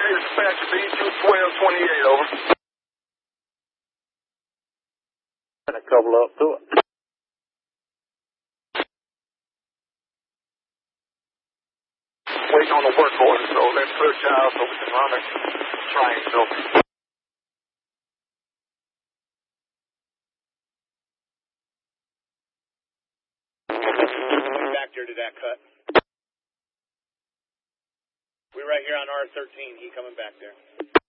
dispatch to EQ 1228, over. And a couple up to it. Waiting on the work order, so let's search out so we can run a triangle. Back there to that cut. We're right here on R13. He coming back there.